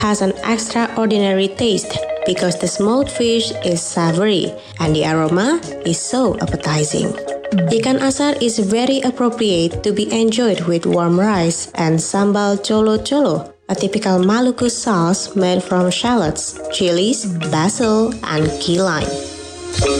has an extraordinary taste because the smoked fish is savory and the aroma is so appetizing. Ikan asar is very appropriate to be enjoyed with warm rice and sambal colo-colo, a typical Maluku sauce made from shallots, chilies, basil, and key lime.